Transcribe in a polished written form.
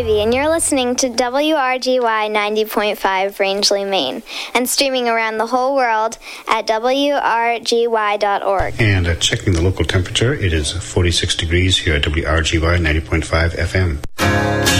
Ivy, and you're listening to WRGY 90.5 Rangeley, Maine, and streaming around the whole world at WRGY.org. And checking the local temperature, it is 46 degrees here at WRGY 90.5 FM.